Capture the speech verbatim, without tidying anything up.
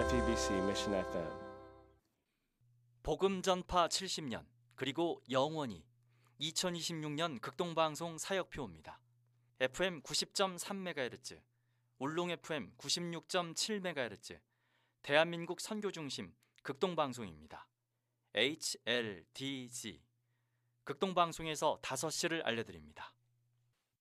에프이비씨 미션 에프엠. 복음 전파 칠십 년 그리고 영원히 이천이십육 년 극동방송 사역표입니다. 에프엠 구십 점 삼 메가헤르츠, 울릉 에프엠 구십육 점 칠 메가헤르츠, 대한민국 선교중심 극동방송입니다. 에이치엘디지 극동방송에서 다섯 시를 알려드립니다.